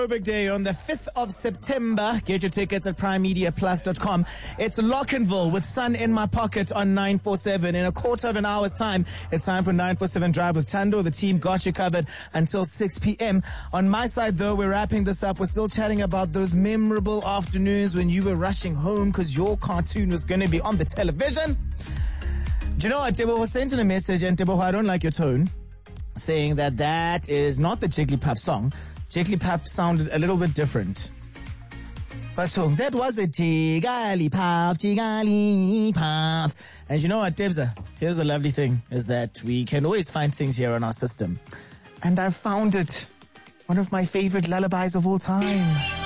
Big day on the 5th of September. Get your tickets at primemediaplus.com. It's Lockenville with Sun in My Pocket on 947. In a quarter of an hour's time, it's time for 947 Drive with Tando. The team got you covered until 6 p.m. On my side, though, we're wrapping this up. We're still chatting about those memorable afternoons when you were rushing home because your cartoon was going to be on the television. Do you know what? Tebo was sent in a message, and Tebo, I don't like your tone, saying that is not the Jigglypuff song. Jigglypuff sounded a little bit different. But so that was a Jigglypuff. And you know what, Debza? Here's the lovely thing, is that we can always find things here on our system. And I found it. One of my favorite lullabies of all time.